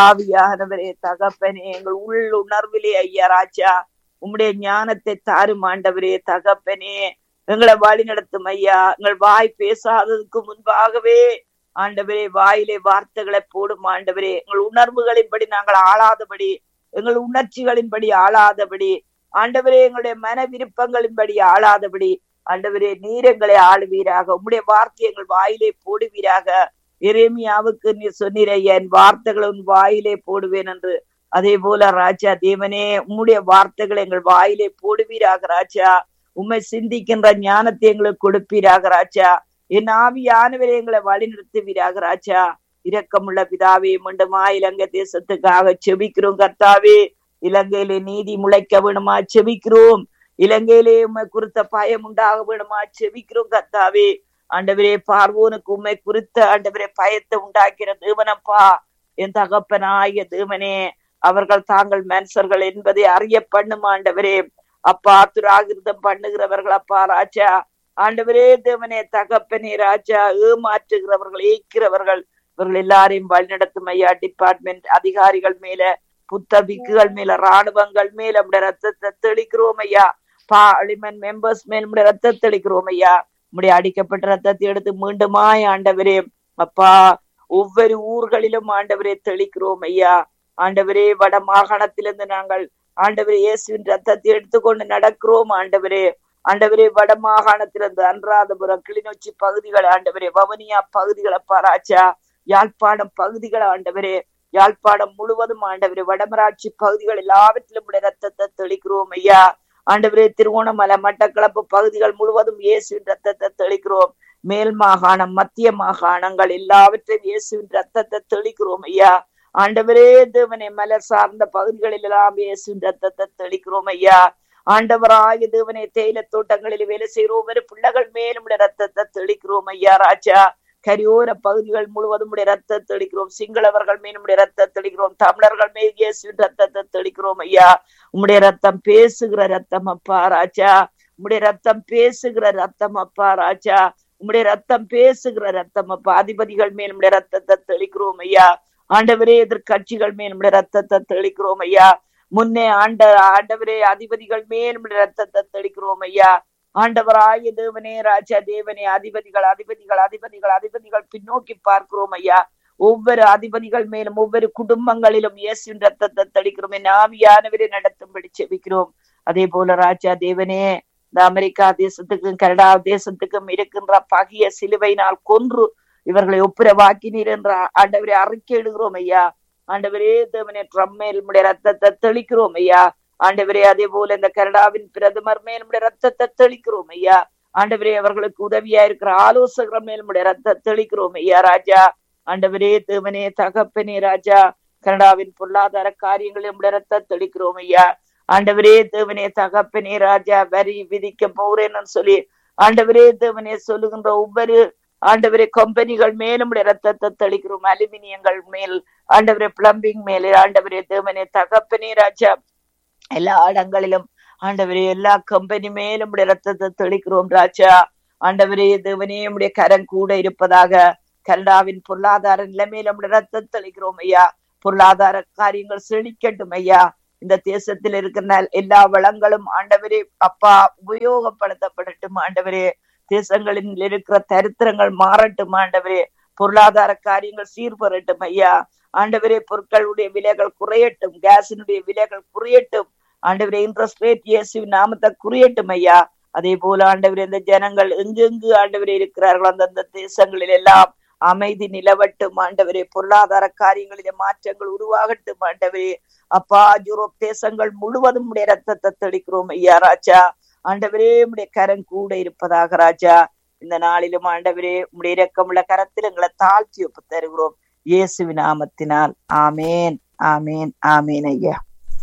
ஆவியானவரே தகப்பனே, எங்கள் உள்ளுணர்விலே ஐயா ராஜா உம்முடைய ஞானத்தை தாரும் ஆண்டவரே தகப்பனே. எங்களை வழி நடத்தும் ஐயா. எங்கள் வாய் பேசாததுக்கு முன்பாகவே ஆண்டவரே வாயிலே வார்த்தைகளை போடும் ஆண்டவரே. எங்கள் உணர்வுகளின்படி நாங்கள் ஆளாதபடி, எங்கள் உணர்ச்சிகளின்படி ஆளாதபடி ஆண்டவரே, எங்களுடைய மன விருப்பங்களின்படி ஆளாதபடி ஆண்டவரே நீர் எங்களை ஆளுவீராக. உம்முடைய வார்த்தை எங்கள் வாயிலே போடுவீராக. எரேமியாவுக்கு நீர் சொன்னீர் ஐயா, என் வார்த்தைகளை உன் வாயிலே போடுவேன் என்று. அதே போல ராஜா தேவனே, உம்முடைய வார்த்தைகளை எங்கள் வாயிலே போடுவீராக ராஜா. உம்மை சிந்திக்கின்ற ஞானத்தை எங்களுக்கு கொடுப்பீராக ராஜா. என் ஆவியானவரை எங்களை வழி நிறுத்துவீராக ராஜா. இரக்கமுள்ள பிதாவே, மீண்டுமா இலங்கை தேசத்துக்காக செபிக்கிறோம் கர்த்தாவே. இலங்கையிலே நீதி முளைக்க வேணுமா செபிக்கிறோம். இலங்கையிலே உண்மை குறித்த பயம் உண்டாக வேணுமா செபிக்கிறோம் கர்த்தாவே. ஆண்டவரே, பார்வோனுக்கு உண்மை குறித்த ஆண்டவரே பயத்தை உண்டாக்கிற தேவனப்பா, என் தகப்பனாய தேவனே, அவர்கள் தாங்கள் மனுஷர்கள் என்பதை அறிய பண்ணும் ஆண்டவரே. அப்பா, துராகிருதம் பண்ணுகிறவர்கள் அப்பா ராஜா. ஆண்டவரே தேவனே தகப்பனே ராஜா, ஏமாற்றுகிறவர்கள், ஏய்க்கிறவர்கள், இவர்கள் எல்லாரையும் வழிநடத்தும் ஐயா. டிபார்ட்மெண்ட் அதிகாரிகள் மேல, புத்தபிக்குகள் மேல, ராணுவங்கள் மேல நம்முடைய ரத்தத்தை தெளிக்கிறோம் ஐயா. பார்லிமெண்ட் மெம்பர்ஸ் மேல் நம்முடைய ரத்தத்தை தெளிக்கிறோம் ஐயா. நம்முடைய அடிக்கப்பட்ட ரத்தத்தை எடுத்து மீண்டுமாய் ஆண்டவரே அப்பா ஒவ்வொரு ஊர்களிலும் ஆண்டவரே தெளிக்கிறோம் ஐயா. ஆண்டவரே, வட மாகாணத்திலிருந்து நாங்கள் ஆண்டவரே இயேசுவின் ரத்தத்தை எடுத்துக்கொண்டு நடக்கிறோம் ஆண்டவரே. ஆண்டவரே, வட மாகாணத்திலிருந்து அனுராதபுரம், கிளிநொச்சி பகுதிகள் ஆண்டவரே, வவுனியா பகுதிகளை பாராச்சா, யாழ்ப்பாணம் பகுதிகளை ஆண்டவரே, யாழ்ப்பாணம் முழுவதும் ஆண்டவரே, வடமராட்சி பகுதிகள் எல்லாவற்றிலும் ரத்தத்தை தெளிக்கிறோம் ஐயா. ஆண்டவரே, திருவோணமலை, மட்டக்களப்பு பகுதிகள் முழுவதும் இயேசுவின் ரத்தத்தை தெளிக்கிறோம். மேல் மாகாணம், மத்திய மாகாணங்கள் எல்லாவற்றையும் இயேசுவின் ரத்தத்தை தெளிக்கிறோம் ஐயா. ஆண்டவரே தேவனே, மலர் சார்ந்த பகுதிகளில் எல்லாம் இயேசுவின் ரத்தத்தை தெளிக்கிறோம் ஐயா. ஆண்டவராய தேவனே, தேயில தோட்டங்களில் வேலை செய்கிற ஒவ்வொரு பிள்ளைகள் மேலும் ரத்தத்தை தெளிக்கிறோம் ஐயா ராஜா. கரியோர பகுதிகள் முழுவதும் ரத்தத்தை தெளிக்கிறோம். சிங்களவர்கள் மேலும் ரத்தத்தை தெளிக்கிறோம். தமிழர்கள் மேல் இயேசுவின் ரத்தத்தை தெளிக்கிறோம் ஐயா. உம்முடைய ரத்தம் பேசுகிற ரத்தம் அப்பா ராஜா. உம்முடைய ரத்தம் பேசுகிற ரத்தம் அப்பா ராஜா. உம்முடைய ரத்தம் பேசுகிற ரத்தம் அப்பா. அதிபதிகள் மேலும் ரத்தத்தை தெளிக்கிறோம் ஐயா. ஆண்டவரே, எதிர்கட்சிகள் மேல் நம்முடைய ரத்தத்தை தெளிக்கிறோம் ஐயா. முன்னே ஆண்டவரே அதிபதிகள் மேல் நம்முடைய ரத்தத்தை தெளிக்கிறோம் ஐயா. ஆண்டவராய தேவனே ராஜா தேவனே, அதிபதிகள் அதிபதிகள் அதிபதிகள் அதிபதிகள் பின்னோக்கி பார்க்கிறோம் ஐயா. ஒவ்வொரு அதிபதிகள் மேலும் ஒவ்வொரு குடும்பங்களிலும் இயேசுவின் ரத்தத்தை தெளிக்கிறோம். என் ஆவியானவரை நடத்தும்படி செபிக்கிறோம். அதே போல ராஜா தேவனே, இந்த அமெரிக்கா தேசத்துக்கும் கனடா தேசத்துக்கும் இருக்கின்ற பகைய சிலுவையினால் கொன்று இவர்களை ஒப்புரவாக்கினீர் என்ற ஆண்டவரை அறிக்கை இடுகிறோம் ஐயா. ஆண்டவரே தேவனே, ட்ரம்ப் மேல் நம்முடைய ரத்தத்தை தெளிக்கிறோம் ஐயா. ஆண்டவரே, அதே போல இந்த கனடாவின் பிரதமர் மேல் நம்முடைய ரத்தத்தை தெளிக்கிறோம் ஐயா. ஆண்டவரே, அவர்களுக்கு உதவியா இருக்கிற ஆலோசகர் மேல் நம்முடைய ரத்தத்தை தெளிக்கிறோம் ஐயா ராஜா. ஆண்டவரே தேவனே தகப்பனே ராஜா, கனடாவின் பொருளாதார காரியங்களில் நம்முடைய ரத்தத்தை தெளிக்கிறோம் ஐயா. ஆண்டவரே தேவனே தகப்பனே ராஜா, வரி விதிக்க போறேன்னு சொல்லி ஆண்டவரே தேவனே சொல்லுகின்ற ஒவ்வொரு ஆண்டவரே கம்பெனிகள் மேலும் ரத்தத்தை தெளிக்கிறோம். அலுமினியங்கள் மேல் ஆண்டவரே, பிளம்பிங் மேலே ஆண்டவரே தேவனே தகப்பனே ராஜா, எல்லா இடங்களிலும் ஆண்டவரே எல்லா கம்பெனி மேலும் ரத்தத்தை தெளிக்கிறோம் ராஜா. ஆண்டவரே தேவனே, நம்முடைய கரம் கூட இருப்பதாக. கனடாவின் பொருளாதார நிலைமையில நம்முடைய ரத்தத்தை தெளிக்கிறோம் ஐயா. பொருளாதார காரியங்கள் செழிக்கட்டும் ஐயா. இந்த தேசத்தில் இருக்கிற எல்லா வளங்களும் ஆண்டவரே அப்பா உபயோகப்படுத்தப்படட்டும் ஆண்டவரே. தேசங்களில் இருக்கிற தரித்திரங்கள் மாறட்டும் ஆண்டவரே. பொருளாதார காரியங்கள் சீர்பெறட்டும் ஐயா. ஆண்டவரே, பொருட்களுடைய விலைகள் குறையட்டும். கேஸினுடைய விலைகள் குறையட்டும் ஆண்டவரே. இன்ட்ரெஸ்ட் ரேட் இயேசுவின் நாமத்தை குறையட்டும் ஐயா. அதே போல ஆண்டவரே, இந்த ஜனங்கள் எங்கெங்கு ஆண்டவரே இருக்கிறார்கள் அந்தந்த தேசங்களில் எல்லாம் அமைதி நிலவட்டும் ஆண்டவரே. பொருளாதார காரியங்களிலே மாற்றங்கள் உருவாகட்டும் ஆண்டவரே. அப்பா, யூரோப் தேசங்கள் முழுவதும் உடைய ரத்தத்தை தெளிக்கிறோம் ஐயா ராஜா. ஆண்டவரே, உடைய கரம் கூட இருப்பதாக ராஜா. இந்த நாளிலும் ஆண்டவரே, உடைய இரக்கமுள்ள கரத்தில் எங்களை தாழ்த்தி ஒப்பு தருகிறோம் இயேசுவின் நாமத்தினால். ஆமேன் ஆமேன் ஆமேன் ஐயா.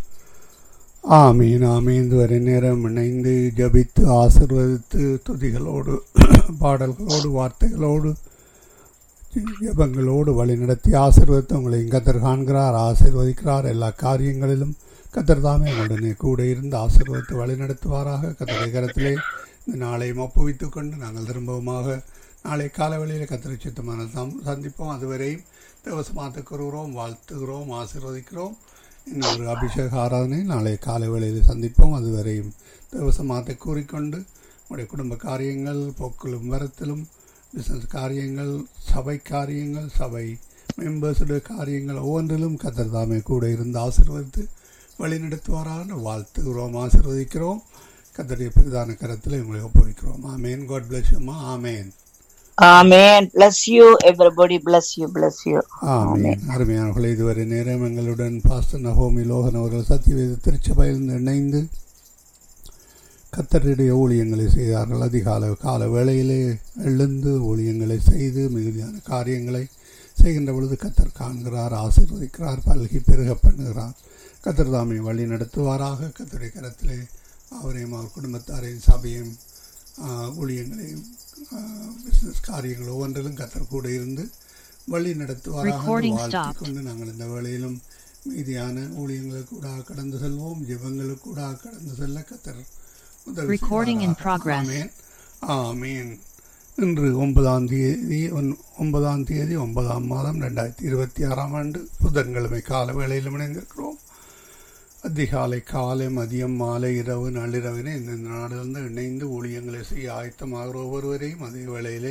ஆமீன் ஆமீன். இதுவரை நேரம் இணைந்து ஜபித்து ஆசீர்வதித்து துதிகளோடு பாடல்களோடு வார்த்தைகளோடு ஜபங்களோடு வழி நடத்தி ஆசீர்வதித்து உங்களை கத்தர் காண்கிறார், ஆசீர்வதிக்கிறார். எல்லா காரியங்களிலும் கத்தர் தாமே உடனே கூட இருந்து ஆசீர்வதித்து வழி நடத்துவாராக. கத்தரை கரத்திலே இந்த நாளையும் ஒப்புவித்துக் கொண்டு நாங்கள் திரும்பவுமாக நாளை காலவெளியில் கத்திரை சித்தமான சந்திப்போம். அதுவரையும் தேவசமாத்த கூறுகிறோம், வாழ்த்துகிறோம், ஆசீர்வதிக்கிறோம். இன்னொரு அபிஷேக ஆராதனை நாளை காலவெளியில் சந்திப்போம். அதுவரையும் தேவசமாத்தை கூறிக்கொண்டு உடைய குடும்ப காரியங்கள், போக்கிலும் வரத்திலும், பிசினஸ் காரியங்கள், சபை காரியங்கள், சபை மெம்பர்ஸுடைய காரியங்கள் ஒவ்வொன்றிலும் கர்த்தர் தாமே கூட இருந்து ஆசீர்வதித்து வழிநடத்துவாராக வாழ்த்துகிறோம், ஆசீர்வதிக்கிறோம். கர்த்தருடைய பிரதான கரத்தில் உங்களை ஒப்புவிக்கிறோம். ஆமேன். God bless you. Amen. Amen. Bless you, everybody. Bless you, bless you. ஆமேன். அருமையானவர்களே, இதுவரை நேரம் எங்களுடன் பாஸ்டர் நகோமி லோகன் அவர்கள் சத்தியவேத திருச்சபையிலிருந்து இணைந்து கர்த்தருடைய ஊழியங்களை செய்தார்கள். அதிகால கால வேளையிலே எழுந்து ஊழியங்களை செய்து மிகுதியான காரியங்களை செய்கின்ற பொழுது கர்த்தர் காண்கிறார், ஆசீர்வதிக்கிறார், பல்கி பெருக பண்ணுகிறார். கர்த்தர் தாமே வழி நடத்துவாராக. கர்த்தருடைய கரத்திலே அவரையும் அவர் குடும்பத்தாரையும் சபையும் ஊழியங்களையும் பிசினஸ் காரியங்கள் ஒவ்வொன்றிலும் கர்த்தர் கூட இருந்து வழி நடத்துவாராக வாழ்த்திக் கொண்டு நாங்கள் இந்த வேளையிலும் மீதியான ஊழியங்களுக்கு கூட கடந்து செல்வோம். ஜெபங்களுக்கு கூட கடந்து செல்ல கர்த்தர் உதவி செய்வாராக. ஆமேன். ஆமேன். இன்று 9ஆம் தேதி 9ஆம் மாதம் 2026 புதன்கிழமை கால வேளையிலும் இணைந்திருக்கிறோம். அதிகாலை, காலை, மதியம், மாலை, இரவு, நள்ளிரவினை இந்த நாடிலிருந்து இணைந்து ஊழியங்களை செய்ய ஆயத்தமாகிற ஒவ்வொருவரையும், அதே வேளையிலே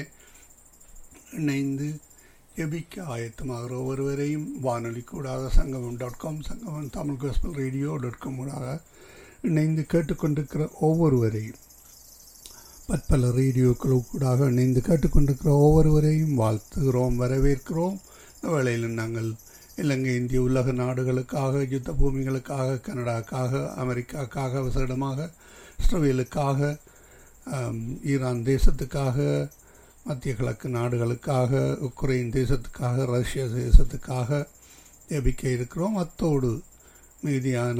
இணைந்து ஜெபிக்க ஆயத்தமாகிற ஒவ்வொருவரையும் வானொலி கூடாக சங்கமம்.com, சங்கமம் தமிழ் காஸ்பல் ரேடியோ.com கூடாக இணைந்து கேட்டுக்கொண்டிருக்கிற ஒவ்வொருவரையும், பற்பல ரேடியோக்கள் கூடாக இணைந்து கேட்டுக்கொண்டிருக்கிற ஒவ்வொருவரையும் வாழ்த்துகிறோம், வரவேற்கிறோம். இந்த வேளையில் நாங்கள் இலங்கை, இந்திய, உலக நாடுகளுக்காக, யுத்த பூமிகளுக்காக, கனடாக்காக, அமெரிக்காக்காக, விசேடமாக இஸ்ரேலுக்காக, ஈரான் தேசத்துக்காக, மத்திய கிழக்கு நாடுகளுக்காக, உக்ரைன் தேசத்துக்காக, ரஷ்யா தேசத்துக்காக ஜெபிக்க இருக்கிறோம். அத்தோடு மீதியான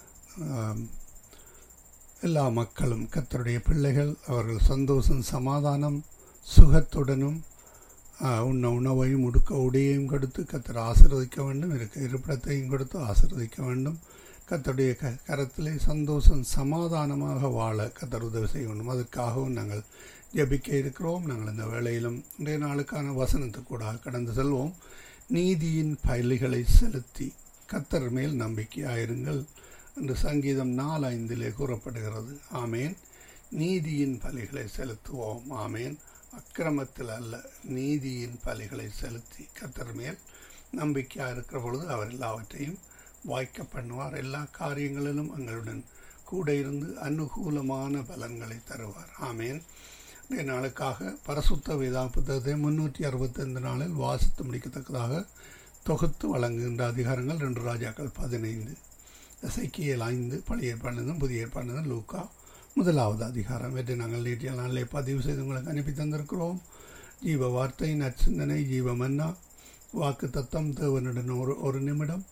எல்லா மக்களும், கர்த்தருடைய பிள்ளைகள், அவர்கள் சந்தோஷம், சமாதானம், சுகத்துடனும் உண்ண உணவையும் உடுக்க உடையையும் கொடுத்து கர்த்தர் ஆசீர்வதிக்க வேண்டும். இருக்க இருப்பிடத்தையும் கொடுத்து ஆசீர்வதிக்க வேண்டும். கர்த்தருடைய கரத்திலே சந்தோஷம், சமாதானமாக வாழ கர்த்தர் உதவி செய்ய வேண்டும். அதற்காகவும் நாங்கள் ஜெபிக்க இருக்கிறோம். நாங்கள் இந்த வேளையிலும் இன்றைய நாளுக்கான வசனத்துக்கு கூட கடந்து செல்வோம். நீதியின் பலிகளை செலுத்தி கர்த்தர் மேல் நம்பிக்கையாயிருங்கள் என்று சங்கீதம் 4:5 கூறப்படுகிறது. ஆமேன். நீதியின் பலிகளை செலுத்துவோம். ஆமேன். அக்கிரமத்தில் அல்ல, நீதியின் பலிகளை செலுத்தி கர்த்தர் மேல் நம்பிக்கையாக இருக்கிற பொழுது அவர் எல்லாவற்றையும் வாய்க்க பண்ணுவார். எல்லா காரியங்களிலும் எங்களுடன் கூட இருந்து அனுகூலமான பலன்களை தருவார். ஆமேன். இன்றைய நாளுக்காக பரிசுத்த வேதா புத்தகத்தை 365 நாளில் வாசித்து முடிக்கத்தக்கதாக தொகுத்து வழங்குகின்ற அதிகாரங்கள் 2 ராஜாக்கள் 15, எசேக்கியேல் 5, பழைய ஏற்பாடு, புதிய ஏற்பாடு, லூக்கா 1வது அதிகாரம். இவற்றை நாங்கள் நேற்றைய நாளிலே பதிவு செய்து உங்களுக்கு அனுப்பி தந்திருக்கிறோம். ஜீவ வார்த்தை, நற்சிந்தனை, ஜீவ மன்னா, வாக்கு தத்தம், தேவனுடன் ஒரு நிமிடம்,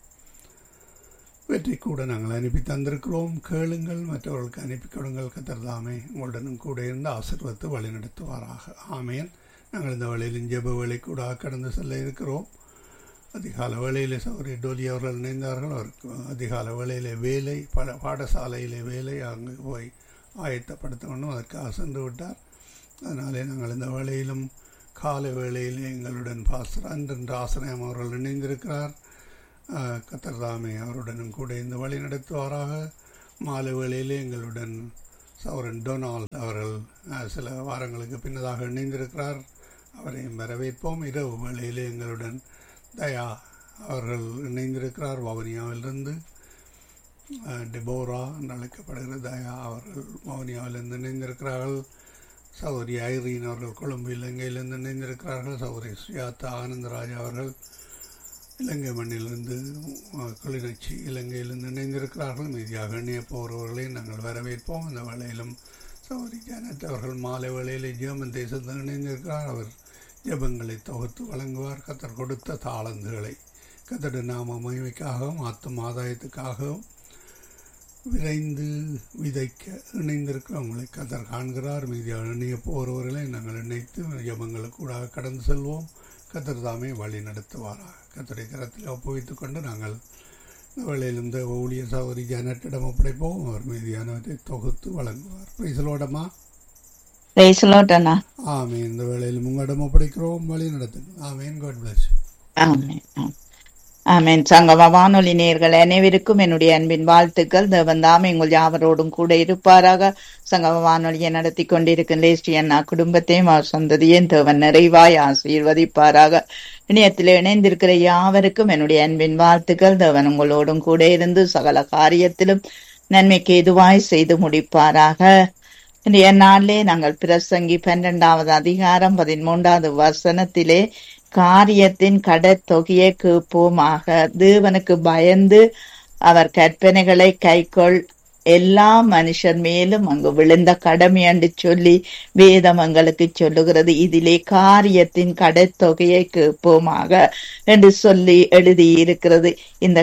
இவற்றை கூட நாங்கள் அனுப்பி தந்திருக்கிறோம். கேளுங்கள், மற்றவர்களுக்கு அனுப்பி கொடுங்கள். கர்த்தர் தாமே உங்களுடனும் கூட இருந்து ஆசீர்வதித்து வழி நடத்துவாராக. ஆமேன். நாங்கள் இந்த வேளையிலும் ஜெப வேலை கூட கடந்து செல்ல இருக்கிறோம். அதிகால வேளையிலே சௌரி டோலி அவர்கள் இணைந்தார்கள். அவருக்கு அதிகால வேளையிலே வேலை, பாடசாலையிலே வேலை, அங்கு போய் ஆயத்தப்படுத்த வேண்டும். அதற்காக சென்று விட்டார். அதனாலே நாங்கள் இந்த வேளையிலும் காலை வேளையிலே எங்களுடன் பாஸ்டர் அன்றென்று ஆசிரியம் அவர்கள் இணைந்திருக்கிறார். கர்த்தர் தாமே அவருடனும் கூட இந்த வழி நடத்துவாராக. மாலை வேளையிலே எங்களுடன் சௌரன் டொனால்ட் அவர்கள் சில வாரங்களுக்கு பின்னதாக இணைந்திருக்கிறார். அவரையும் வரவேற்போம். இரவு வேளையிலே எங்களுடன் தயா அவர்கள் இணைந்திருக்கிறார். வவுனியாவிலிருந்து டெபோரா என்று அழைக்கப்படுகிற தயா அவர்கள் வவுனியாவிலிருந்து இணைந்திருக்கிறார்கள். சௌரி ஐரீன் அவர்கள் கொழும்பு, இலங்கையிலிருந்து இணைந்திருக்கிறார்கள். சௌரி சுயாத்தா ஆனந்தராஜ் அவர்கள் இலங்கை மண்ணிலிருந்து, கிளிநொச்சி இலங்கையிலிருந்து இணைந்திருக்கிறார்கள். மீதியாக இணைய போகிறவர்களை நாங்கள் வரவேற்போம். இந்த வேளையிலும் சௌரி ஜானட் அவர்கள் மாலை வேளையிலே ஜெர்மன் தேசத்தில் இணைந்திருக்கிறார். அவர் ஜெபங்களை தொகுத்து வழங்குவார். கர்த்தர் கொடுத்த தாளந்துகளை கர்த்தருடைய நாம மகிமைக்காகவும் ஆத்தும் ஆதாயத்துக்காகவும் விரைந்து விதைக்க இணைந்திருக்கிறவங்களை கர்த்தர் காண்கிறார். மீதியாக இணைய போகிறவர்களை நாங்கள் இணைத்து ஜெபங்களுக்கு கூட கடந்து செல்வோம். கர்த்தர் தாமே வழி நடத்துவாராக. கர்த்தருடைய கரத்தில் ஒப்புவித்துக் கொண்டு நாங்கள் இந்த வேளையில் இந்த ஊழியர் சகோதரி ஜானட்டிடம் ஒப்படைப்போம். அவர் மீதியானவற்றை தொகுத்து வழங்குவார். Praise the Lord. Praise the Lord அண்ணா. ஆமென். இந்த வேளையில் உங்களிடம் ஒப்படைக்கிறோம், வழி நடத்துங்க. ஆமென். God plus. ஆமென். ஆமென். சங்கம வானொலி நேயர்கள் அனைவருக்கும் என்னுடைய அன்பின் வாழ்த்துக்கள். தேவன் தாமே உங்கள் யாவரோடும் கூட இருப்பாராக. சங்கம வானொலியை நடத்தி கொண்டிருக்கும் லேஸ்டி அண்ணா குடும்பத்தையும் அவர் சொந்ததையும் தேவன் நிறைவாய் ஆசீர்வதிப்பாராக. இணையத்தில் இணைந்திருக்கிற யாவருக்கும் என்னுடைய அன்பின் வாழ்த்துக்கள். தேவன் உங்களோடும் கூட இருந்து சகல காரியத்திலும் நன்மைக்கு எதுவாய் செய்து முடிப்பாராக. இன்றைய நாளிலே நாங்கள் பிரசங்கி 12வது அதிகாரம் 13வது வசனத்திலே காரியத்தின் கடத்தொகையை கேட்போமாக. தேவனுக்கு பயந்து அவர் கற்பனைகளை கைக்கொள் எல்லா மனுஷர் மேலும் அங்கு விழுந்த கடமை என்று சொல்லி வேதம் எங்களுக்கு சொல்லுகிறது. இதிலே காரியத்தின் கடத்தொகையை கேட்போமாக என்று சொல்லி எழுதியிருக்கிறது. இந்த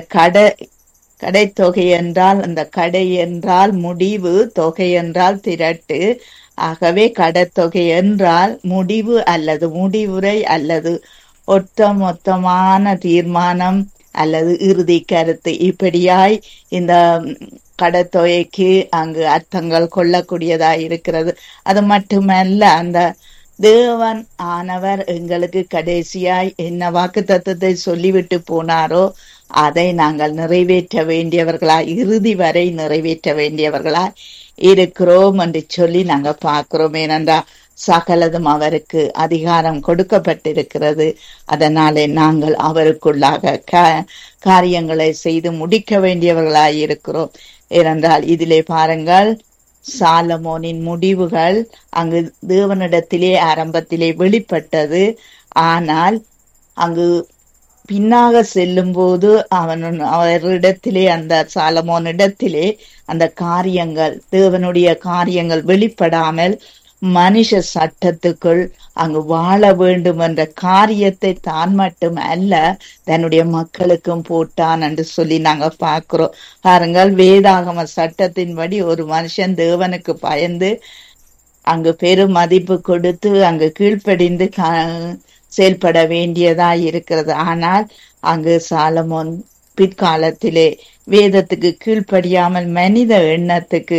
கடைத்தொகை என்றால், அந்த கடை என்றால் முடிவு, தொகை என்றால் திரட்டு. ஆகவே கடத்தொகை என்றால் முடிவு அல்லது முடிவுரை அல்லது ஒட்டுமொத்தமான தீர்மானம் அல்லது இறுதி கருத்து. இப்படியாய் இந்த கடத்தொகைக்கு அங்கு அர்த்தங்கள் கொள்ளக்கூடியதாய் இருக்கிறது. அது மட்டுமல்ல, அந்த தேவன் ஆனவர் எங்களுக்கு கடைசியாய் என்ன வாக்கு தத்துவத்தை சொல்லிவிட்டு போனாரோ அதை நாங்கள் நிறைவேற்ற வேண்டியவர்களாய், இறுதி வரை நிறைவேற்ற வேண்டியவர்களாய் இருக்கிறோம் என்று சொல்லி நாங்க பார்க்கிறோம். ஏனென்றா சகலதும் அவருக்கு அதிகாரம் கொடுக்கப்பட்டிருக்கிறது. அதனாலே நாங்கள் அவருக்குள்ளாக காரியங்களை செய்து முடிக்க வேண்டியவர்களாய் இருக்கிறோம். ஏனென்றால் இதிலே பாருங்கள், சாலமோனின் முடிவுகள் அங்கு தேவனிடத்திலே ஆரம்பத்திலே வெளிப்பட்டது. ஆனால் அங்கு பின்னாக செல்லும் போது அவரிடத்திலே, அந்த சாலமோனிடத்திலே அந்த காரியங்கள், தேவனுடைய காரியங்கள் வெளிப்படாமல் மனுஷ சட்டத்துக்குள் அங்கு வாழ வேண்டும் என்ற காரியத்தை தான் மட்டும் அல்ல தன்னுடைய மக்களுக்கும் போட்டான் என்று சொல்லி நாங்க பார்க்கிறோம். பாருங்கள், வேதாகம சட்டத்தின்படி ஒரு மனுஷன் தேவனுக்கு பயந்து அங்கு பெரும் மதிப்பு கொடுத்து அங்கு கீழ்ப்படிந்து செயல்பட வேண்டியதா இருக்கிறது. ஆனால் அங்கு சாலமோன் பிற்காலத்திலே வேதத்துக்கு கீழ்ப்படியாமல் மனித எண்ணத்துக்கு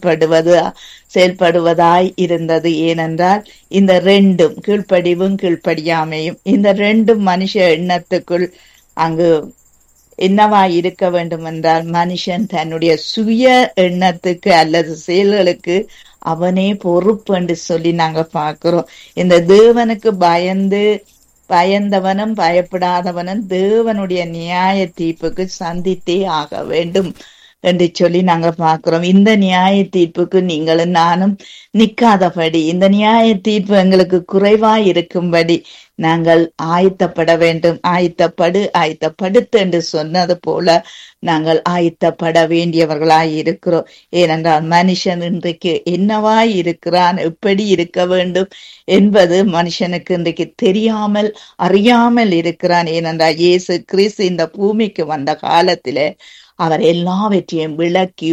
செயல்படுவதாய் இருந்தது. ஏனென்றால் இந்த ரெண்டும், கீழ்ப்படிவும் கீழ்ப்படியாமையும், இந்த ரெண்டும் மனுஷ எண்ணத்துக்குள் அங்கு என்னவா இருக்க வேண்டும் என்றால், மனுஷன் தன்னுடைய சுய எண்ணத்துக்கு அல்லது செயல்களுக்கு அவனே பொறுப்பு என்று சொல்லி நாங்க பார்க்கிறோம். இந்த தேவனுக்கு பயந்தவனும் பயப்படாதவனும் தேவனுடைய நியாய தீர்ப்புக்கு சந்தித்தே ஆக வேண்டும் என்று சொல்லி நாங்க பார்க்கிறோம். இந்த நியாய தீர்ப்புக்கு நீங்களும் நானும் நிக்காதபடி, இந்த நியாய தீர்ப்பு எங்களுக்கு குறைவாய் இருக்கும்படி நாங்கள் ஆயத்தப்பட வேண்டும். ஆயத்தப்படுத்து என்று சொன்னது போல நாங்கள் ஆயத்தப்பட வேண்டியவர்களாய் இருக்கிறோம். ஏனென்றால் மனுஷன் இன்றைக்கு என்னவாய் இருக்கிறான், எப்படி இருக்க வேண்டும் என்பது மனுஷனுக்கு இன்றைக்கு தெரியாமல் அறியாமல் இருக்கிறான். ஏனென்றால் இயேசு கிறிஸ்து இந்த பூமிக்கு வந்த காலத்திலே அவர் எல்லாவற்றையும் விளக்கி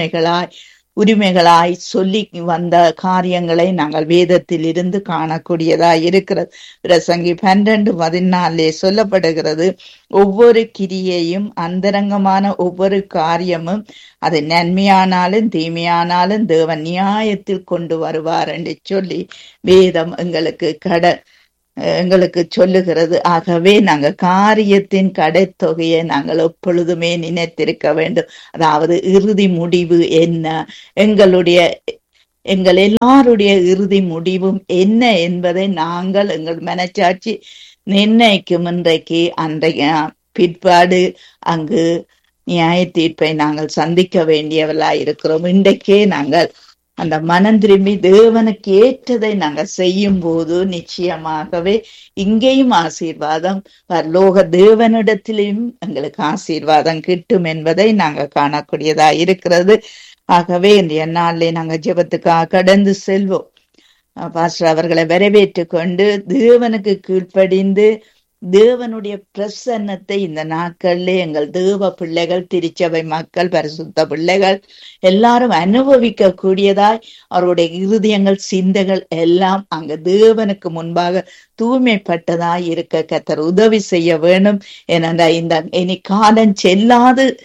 உரிமைகளாய் சொல்லி வந்த காரியங்களை நாங்கள் வேதத்தில் இருந்து காணக்கூடியதாய் இருக்கிறது. பிரசங்கி 12:14 சொல்லப்படுகிறது, ஒவ்வொரு கிரியையும் அந்தரங்கமான ஒவ்வொரு காரியமும் அது நன்மையானாலும் தீமையானாலும் தேவன் நியாயத்தில் கொண்டு வருவார் என்று சொல்லி வேதம் எங்களுக்கு சொல்லுகிறது. ஆகவே நாங்கள் காரியத்தின் கடைத்தொகையை நாங்கள் எப்பொழுதுமே நினைத்திருக்க வேண்டும். அதாவது இறுதி முடிவு என்ன, எங்கள் எல்லாருடைய இறுதி முடிவும் என்ன என்பதை நாங்கள் எங்கள் மனச்சாட்சி நிர்ணயிக்கும். இன்றைக்கு அன்றைய பிற்பாடு அங்கு நியாய தீர்ப்பை நாங்கள் சந்திக்க வேண்டியவர்களாய் இருக்கிறோம். இன்றைக்கே நாங்கள் அந்த மனம் திரும்பி தேவனுக்கு ஏற்றதை நாங்கள் செய்யும் போது நிச்சயமாகவே இங்கேயும் ஆசீர்வாதம், பரலோக தேவனிடத்திலும் எங்களுக்கு ஆசீர்வாதம் கிட்டும் என்பதை நாங்கள் காணக்கூடியதா இருக்கிறது. ஆகவே இந்த நாளிலே நாங்கள் ஜெபத்துக்காக கடந்து செல்வோம். பாஸ்டர் அவர்களை வரவேற்று கொண்டு தேவனுக்கு கீழ்ப்படிந்து தேவனுடைய பிரசன்னத்தை இந்த நாட்களிலே எங்கள் தேவ பிள்ளைகள், திருச்சபை மக்கள், பரிசுத்த பிள்ளைகள் எல்லாரும் அனுபவிக்க கூடியதாய் அவருடைய இருதயங்கள், சிந்தைகள் எல்லாம் அங்க தேவனுக்கு முன்பாக தூய்மைப்பட்டதாய் இருக்க கர்த்தர் உதவி செய்ய வேண்டும். ஏனென்றால் இந்த இனி காலம் செல்லாது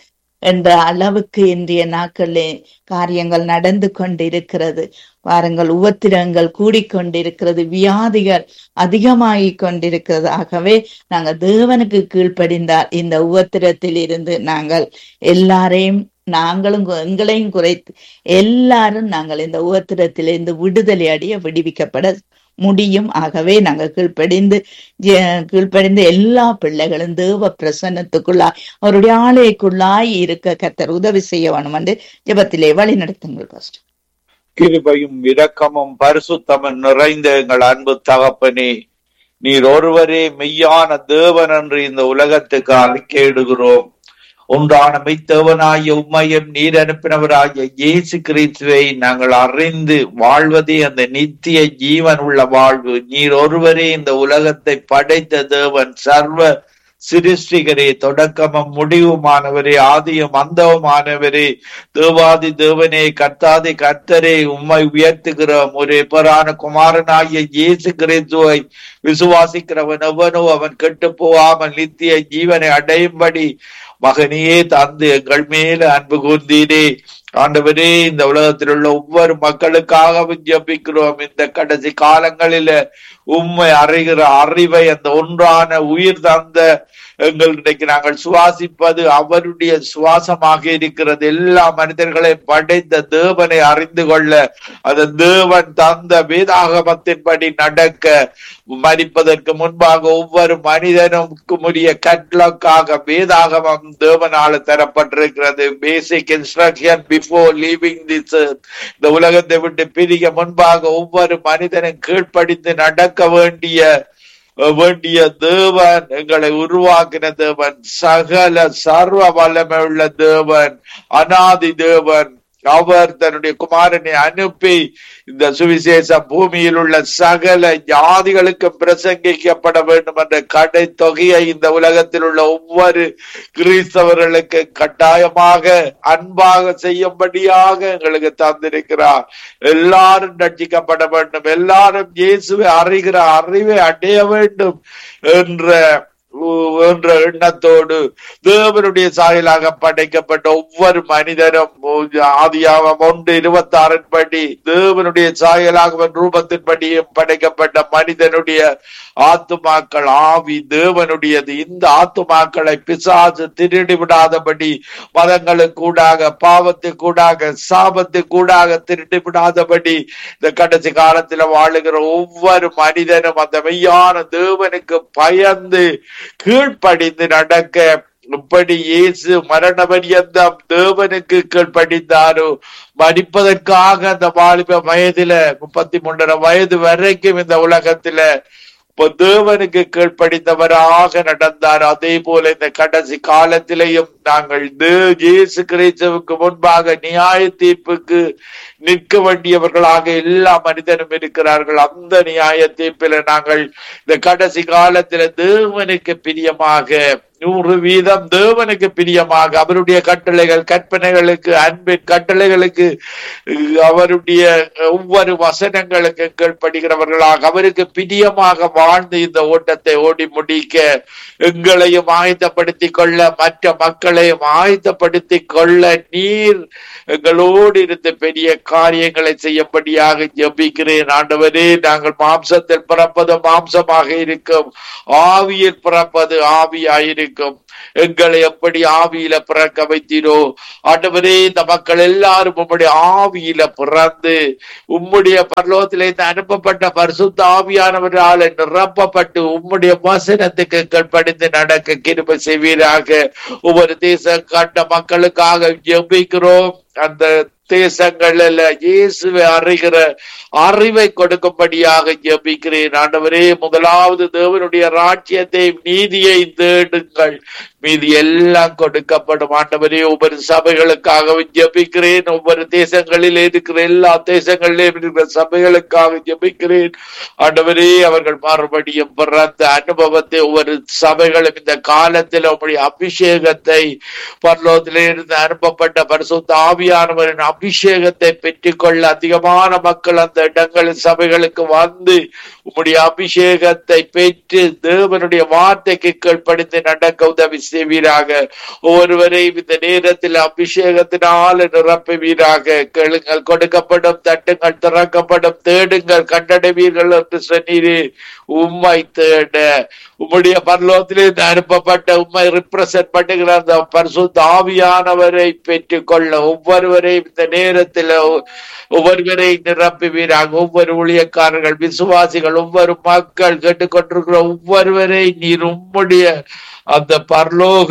என்ற அளவுக்கு இன்றைய நாட்களிலே காரியங்கள் நடந்து கொண்டிருக்கிறது. வாருங்கள், உபத்திரங்கள் கூடிக்கொண்டிருக்கிறது, வியாதிகள் அதிகமாகிக் கொண்டிருக்கிறது. ஆகவே நாங்கள் தேவனுக்கு கீழ்ப்படிந்தால் இந்த உபத்திரத்தில் இருந்து நாங்கள் எல்லாரையும் நாங்களும் எங்களையும் குறைத்து எல்லாரும் நாங்கள் இந்த உபத்திரத்திலிருந்து விடுதலை அடைய விடுவிக்கப்பட முடியும். ஆகவே நாங்கள் கீழ்ப்படிந்து எல்லா பிள்ளைகளும் தேவ பிரசன்னத்துக்குள்ளாய் அவருடைய ஆலயக்குள்ளாய் இருக்க கர்த்தர் உதவி செய்ய வேணும் என்று ஜெபத்திலே வழி நடத்துங்கள் பாஸ்டர். கிருபையும் இரக்கமும் பரிசுத்தமும் நிறைந்த எங்கள் அன்பு தகப்பனே, நீர் ஒருவரே மெய்யான தேவன் என்று இந்த உலகத்துக்கு அறிக்கையிடுகிறோம். ஒன்றான மெய்த்தேவனாகிய உம்மையும் நீர் அனுப்பினவராகிய இயேசு கிறிஸ்துவை நாங்கள் அறிந்து வாழ்வதே அந்த நித்திய ஜீவன் உள்ள வாழ்வு. நீர் ஒருவரே இந்த உலகத்தை படைத்த தேவன், சர்வ சிருஷ்டிகரே, தொடக்கமும் முடிவுமானவரே, ஆதியும் அந்தவுமானவரே, தேவாதி தேவனே, கர்த்தாதி கர்த்தரே, உம்மை உயர்த்துகிறோம். ஒரு பெறான குமாரனாகிய இயேசு கிறிஸ்துவை விசுவாசிக்கிறவன் எவனோ அவன் கெட்டு போகாமல் நித்திய ஜீவனை அடையும்படி மகனையே தந்து எங்கள் மேல அன்பு கூர்ந்தீரே. ஆண்டவரே, இந்த உலகத்தில் உள்ள ஒவ்வொரு மக்களுக்காகவும் ஜெபிக்கிறோம். இந்த கடைசி காலங்களில உம்மை அறிகிற அறிவை அந்த ஒன்றான உயிர் தந்த எங்கள் இன்றைக்கு நாங்கள் சுவாசிப்பது அவருடைய சுவாசமாக இருக்கிறது. எல்லா மனிதர்களையும் படைத்த தேவனை அறிந்து கொள்ள, அந்த தேவன் தந்த வேதாகமத்தின்படி நடக்க, மரிப்பதற்கு முன்பாக ஒவ்வொரு மனிதனுக்கும் உரிய கட்லக்காக வேதாகமம் தேவனால தரப்பட்டிருக்கிறது. பேசிக் instruction before leaving this earth. இந்த உலகத்தை விட்டு பிரிய முன்பாக ஒவ்வொரு மனிதனும் கீழ்ப்படிந்து நடக்க வேண்டிய தேவன், எங்களை உருவாக்கின தேவன், சகல சர்வ வல்லமை உள்ள தேவன், அநாதி தேவன். அவர் தன்னுடைய குமாரனை அனுப்பி இந்த சுவிசேஷம் பூமியில் உள்ள சகல ஜாதிகளுக்கு பிரசங்கிக்கப்பட வேண்டும் என்ற கடை தொகையை இந்த உலகத்தில் உள்ள ஒவ்வொரு கிறிஸ்தவர்களுக்கு கட்டாயமாக அன்பாக செய்யும்படியாக எங்களுக்கு தந்திருக்கிறார். எல்லாரும் ரட்சிக்கப்பட வேண்டும், எல்லாரும் இயேசுவை அறிகிற அறிவை அடைய வேண்டும் என்ற எண்ணத்தோடு தேவனுடைய சாயலாக படைக்கப்பட்ட ஒவ்வொரு மனிதனும் ஆதியாகமம் 1:26 படி தேவனுடைய சாயலாக ரூபத்தின்படியும் படைக்கப்பட்ட மனிதனுடைய ஆத்துமாக்கள் ஆவி தேவனுடையது. இந்த ஆத்துமாக்களை பிசாசு திருடி விடாதபடி, மதங்களுக்கூடாக, பாவத்துக்கூடாக, சாபத்துக்கூடாக திருடி விடாதபடி இந்த கடைசி காலத்துல வாழுகிற ஒவ்வொரு மனிதனும் அந்த மெய்யான தேவனுக்கு பயந்து கீழ்ப்படிந்து நடக்க, இப்படி இயேசு மரண பரியந்தம் தேவனுக்கு கீழ்ப்படிந்தாரோ, மரிப்பதற்காக அந்த வாலிப வயதுல 33 வயது வரைக்கும் இந்த உலகத்துல தேவனுக்கு கீழ்ப்படிந்தவராக நடந்தார். அதே போல இந்த கடைசி காலத்திலேயும் நாங்கள் இயேசு கிறிஸ்துவுக்கு முன்பாக நியாய தீர்ப்புக்கு நிற்க வேண்டியவர்களாக எல்லா மனிதனும் இருக்கிறார்கள். அந்த நியாய தீர்ப்பில நாங்கள் இந்த கடைசி காலத்துல தேவனுக்கு பிரியமாக 100% தேவனுக்கு பிரியமாக அவருடைய கட்டளைகள், கற்பனைகளுக்கு, அன்பின் கட்டளைகளுக்கு, அவருடைய ஒவ்வொரு வசனங்களுக்கு கீழ்ப்படுகிறவர்களாக அவருக்கு பிரியமாக வாழ்ந்து இந்த ஓட்டத்தை ஓடி முடிக்க எங்களையும் ஆயத்தப்படுத்திக் கொள்ள, மற்ற மக்களையும் ஆயத்தப்படுத்திக் கொள்ள நீர் எங்களோடு இருந்து பெரிய காரியங்களை செய்யும்படியாக ஜெபிக்கிறேன். ஆண்டவரே, நாங்கள் மாம்சத்தில் பிறப்பது மாம்சமாக இருக்கும், ஆவியில் பிறப்பது ஆவியாயிருக்கும். எங்களை எப்படி ஆவியில பிறக்க வைத்தீரோ ஆண்டவரே, இந்த மக்கள் எல்லாரும் உம்முடைய ஆவியில பிறந்து உம்முடைய பரலோகத்திலே அனுப்பப்பட்ட பரிசுத்த ஆவியானவரால் நிரப்பப்பட்டு உம்முடைய வசனத்துக்கு கீழ்ப்படிந்து நடக்க கிருபை செய்வீராக. ஒவ்வொரு தேசம் கண்ட மக்களுக்காக ஜெபிக்கிறோம். அந்த தேசங்கள்ல இயேசுவை அறிகிற அறிவை கொடுக்கும்படியாக ஜெபிக்கிறேன். ஆண்டவரே, முதலாவது தேவனுடைய ராஜ்யத்தை நீதியை தேடுங்கள், மீதி எல்லாம் கொடுக்கப்படும். ஆண்டவரே, ஒவ்வொரு சபைகளுக்காகவும் ஜெபிக்கிறேன். ஒவ்வொரு தேசங்களில் இருக்கிற எல்லா தேசங்களிலும் இருக்கிற சபைகளுக்காக ஜெபிக்கிறேன். ஆண்டவரே, அவர்கள் மறுபடியும் பிறந்த அனுபவத்தை ஒவ்வொரு சபைகளும் இந்த காலத்தில் உங்களுடைய அபிஷேகத்தை, பரலோகத்திலே இருந்து அனுப்பப்பட்ட பரிசுத்த ஆவியானவரின் அபிஷேகத்தை பெற்றுக்கொள்ள அதிகமான மக்கள் அந்த இடங்களில் சபைகளுக்கு வந்து உம்முடைய அபிஷேகத்தை பெற்று தேவனுடைய வார்த்தைக்கு கீழ்ப்படிந்து நடக்க உதவி செய்வீராக. ஒவ்வொருவரையும் இந்த நேரத்தில் அபிஷேகத்தினால் நிரப்புவீராக. கேளுங்கள் கொடுக்கப்படும், தட்டுங்கள் திறக்கப்படும், தேடுங்கள் கண்டடைவீர்கள் என்று சொன்னீரே. உம்மை தேட உம்முடைய பரலோகத்திலே அனுப்பப்பட்ட உம்மை ரிப்ரசன்ட் பண்ணுகிற அந்த பரிசுத்த ஆவியானவரை பெற்றுக் கொள்ள ஒவ்வொருவரையும் இந்த நேரத்தில் ஒவ்வொருவரை நிரப்புவீராக. ஒவ்வொரு ஊழியக்காரர்கள், விசுவாசிகள், ஒவ்வொரு மக்கள் கேட்டுக்கொண்டிருக்கிற ஒவ்வொருவரை நீர் உம்முடைய அந்த பரலோக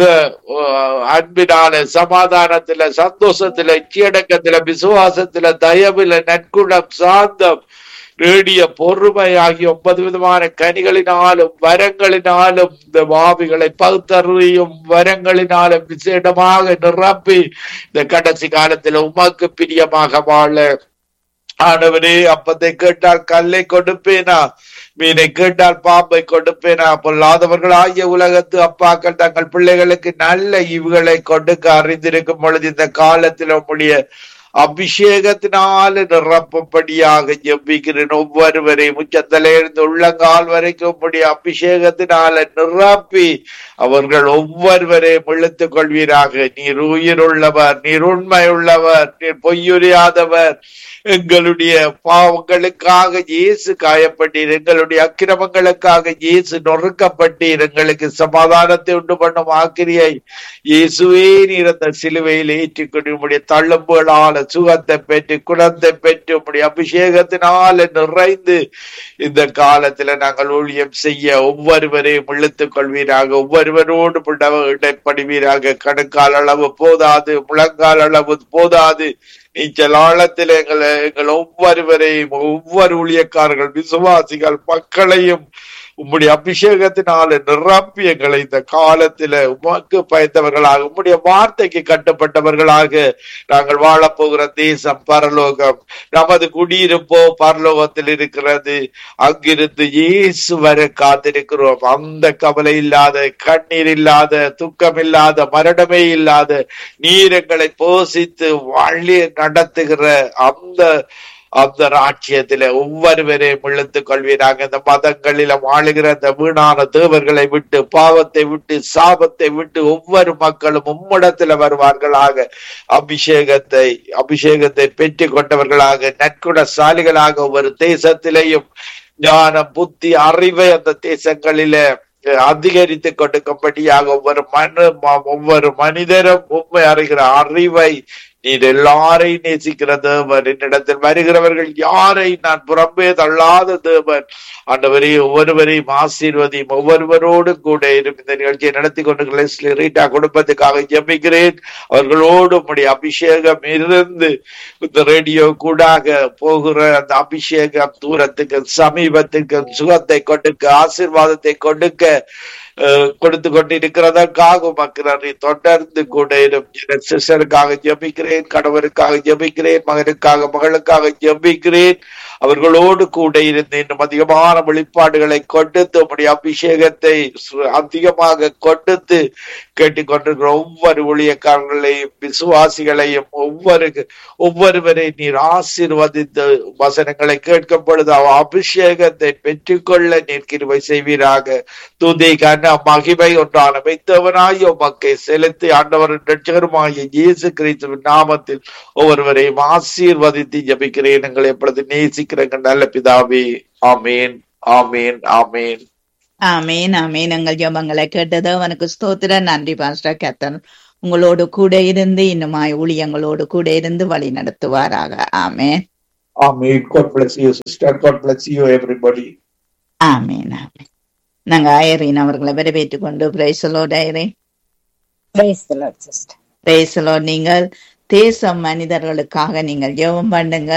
அன்பினால, சமாதானத்துல, சந்தோஷத்துல, இச்சையடக்கத்துல, விசுவாசத்துல, தயவுல, நற்குணம், சாந்தம், நீடிய பொறுமை ஆகிய 9 விதமான கனிகளினாலும் வரங்களினாலும் இந்த வாவிகளை பகுத்தறியும் வரங்களினாலும் விசேடமாக நிரப்பி இந்த கடைசி காலத்தில் உமக்கு பிரியமாக வாழ. ஆண்டவரே, அப்பத்தை கேட்டால் கல்லை கொடுப்பேனா, மீனை கேட்டால் பாம்பை கொடுப்பேனா? பொல்லாதவர்கள் ஆகிய உலகத்து அப்பாக்கள் தங்கள் பிள்ளைகளுக்கு நல்ல ஈவுகளை கொடுக்க அறிந்திருக்கும் பொழுது இந்த காலத்தில் உம்முடைய அபிஷேகத்தினால நிரப்பும்படியாக ஜெபிக்கிறேன். ஒவ்வொருவரையும் உச்சத்திலிருந்து உள்ளங்கால் வரைக்கும் உம்முடைய அபிஷேகத்தினால நிரப்பி அவர்கள் ஒவ்வொருவரையும் இழுத்துக் கொள்வீராக. நீர் உயிருள்ளவர், நீர் உண்மை உள்ளவர், நீர் பொய்யுரையாதவர். எங்களுடைய பாவங்களுக்காக இயேசு காயப்பட்டீர், எங்களுடைய அக்கிரமங்களுக்காக இயேசு நொறுக்கப்பட்டீர். எங்களுக்கு சமாதானத்தை உண்டு பண்ணும் ஆக்கிரியை இயேசுவே நீர் அந்த சிலுவையில் ஏற்றிக்கொண்டு உம்முடைய தள்ளும்புகளால சுகத்தை பெற்று குணத்தை பெற்று உம்முடைய அபிஷேகத்தினால நிறைந்து இந்த காலத்துல நாங்கள் ஊழியம் செய்ய ஒவ்வொருவரையும் இழுத்துக் கொள்வீராக. ஒவ்வொருவரோடு இடைப்படுவீராக. கணுக்கால் அளவு போதாது, முழங்கால் அளவு போதாது. நீச்சல் ஆழத்தில் எங்கள் ஒவ்வொருவரையும், ஒவ்வொரு ஊழியக்காரர்கள், விசுவாசிகள், மக்களையும் உம்முடைய அபிஷேகத்தினால நிரப்பி எங்களை இந்த காலத்துல உமக்கு பயந்தவர்களாக, உம்முடைய வார்த்தைக்கு கட்டுப்பட்டவர்களாக நாங்கள் வாழப்போகிற தேசம் பரலோகம். நமது குடியிருப்போ பரலோகத்தில் இருக்கிறது. அங்கிருந்து இயேசு வரை காத்திருக்கிறோம். அந்த கவலை இல்லாத, கண்ணீர் இல்லாத, துக்கம் இல்லாத, மரணமே இல்லாத, நீர் எங்களை போஷித்து வழி நடத்துகிற அந்த ராட்சியத்தில ஒவ்வொருவரையும் இழுத்துக் கொள்வீராக. இந்த மதங்களில வாழுகிற அந்த வீணான தேவர்களை விட்டு, பாவத்தை விட்டு, சாபத்தை விட்டு ஒவ்வொரு மக்களும் உம்மிடத்துல வருவார்களாக. அபிஷேகத்தை பெற்றுக் கொண்டவர்களாக, நற்குணசாலிகளாக ஒவ்வொரு தேசத்திலேயும் ஞானம், புத்தி, அறிவை அந்த தேசங்களில அதிகரித்து கொடுக்கும்படியாக ஒவ்வொரு மனிதரும் உண்மை அறிகிற அறிவை நீர் எல்லாரையும் நேசிக்கிற தேவன். என்னிடத்தில் வருகிறவர்கள் யாரை நான் புறம்பே தள்ளாத தேவன். ஆண்டவரே, ஒவ்வொருவரையும் ஆசீர்வதியும், ஒவ்வொருவரோடு கூட இந்த நிகழ்ச்சியை நடத்தி கொண்டு ரீட்டா குடும்பத்துக்காக ஜெபிக்கிறேன். அவர்களோடு உம்முடைய அபிஷேகம் இருந்து இந்த ரேடியோ கூடாக போகிற அந்த அபிஷேகம் தூரத்துக்கு, சமீபத்துக்கு சுகத்தை கொடுக்க, ஆசீர்வாதத்தை கொடுத்து கொண்டிருக்கிறதற்காக மக்கள் தொடர்ந்து கூட சிஸ்டருக்காக ஜெபிக்கிறேன், கணவருக்காக ஜெபிக்கிறேன், மகனுக்காக, மகளுக்காக ஜெபிக்கிறேன். அவர்களோடு கூட இருந்து இன்னும் அதிகமான வெளிப்பாடுகளை கொடுத்து உம்முடைய அபிஷேகத்தை அதிகமாக கொடுத்து கேட்டுக்கொண்டிருக்கிற ஒவ்வொரு ஊழியக்காரர்களையும், விசுவாசிகளையும் ஒவ்வொருவரை நீர் ஆசீர்வதித்து வசனங்களை கேட்கும் பொழுது அபிஷேகத்தை பெற்றுக்கொள்ள நீர் கிருபை செய்வீராக. துதிக்கான மகிமை ஒன்றான வைத்தவனாய் உமக்கை செலுத்தி ஆண்டவர் இரட்சகருமாகிய இயேசு கிறிஸ்துவின் நாமத்தில் ஒவ்வொருவரையும் ஆசீர்வதித்து ஜெபிக்கிறேன். எங்களை எப்பொழுது நேசிக்கிற நல்ல பிதாவே. ஆமேன், ஆமேன், ஆமேன், ஆமேன், ஆமேன். எங்கள் ஜெபங்களை கேட்டது அவனுக்கு ஸ்தோத்திரம். நன்றி பாஸ்டர் கேத்தன். உங்களோடு கூட இருந்து இன்னுமாய் ஊழியங்களோடு கூட இருந்து வழி நடத்துவாராக. ஆமேன், ஆமேன். God bless you sister. God bless you everybody. ஆமேன், ஆமேன். நாங்க ஐரீன் அவர்களை வரவேற்றுக் கொண்டு praise the Lord. Zareen, praise the Lord sister. Praise the Lord. நீங்கள் தேச மனிதர்களுக்காக நீங்கள் ஜெபம் பண்ணுங்க.